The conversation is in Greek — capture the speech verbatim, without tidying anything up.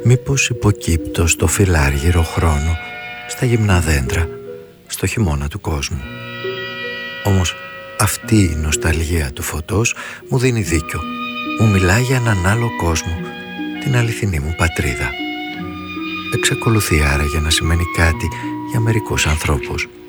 Μήπως υποκύπτω στο φιλάργυρο χρόνο, στα γυμνά δέντρα, στο χειμώνα του κόσμου. Όμως αυτή η νοσταλγία του φωτός μου δίνει δίκιο. Μου μιλάει για έναν άλλο κόσμο, την αληθινή μου πατρίδα. Εξακολουθεί άραγε να σημαίνει κάτι για μερικούς ανθρώπους.